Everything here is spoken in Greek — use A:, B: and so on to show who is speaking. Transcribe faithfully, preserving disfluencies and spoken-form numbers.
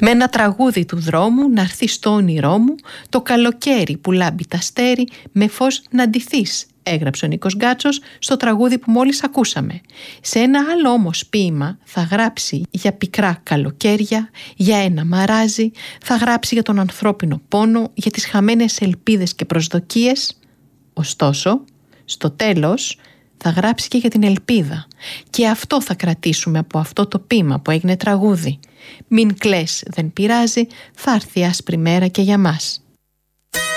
A: Με ένα τραγούδι του δρόμου να έρθει στο όνειρό μου, το καλοκαίρι που λάμπει τα αστέρι, με φως να ντυθείς, έγραψε ο Νίκος Γκάτσος στο τραγούδι που μόλις ακούσαμε. Σε ένα άλλο όμως ποίημα θα γράψει για πικρά καλοκαίρια, για ένα μαράζι, θα γράψει για τον ανθρώπινο πόνο, για τις χαμένες ελπίδες και προσδοκίες. Ωστόσο, στο τέλος θα γράψει και για την ελπίδα. Και αυτό θα κρατήσουμε από αυτό το ποίημα που έγινε τραγούδι. Μην κλαις, δεν πειράζει, θα έρθει άσπρη μέρα και για μας.